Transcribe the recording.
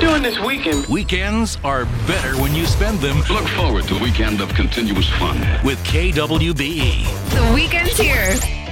doing this weekend? Weekends are better when you spend them Look forward to a weekend of continuous fun. with KWBE. The weekend's here.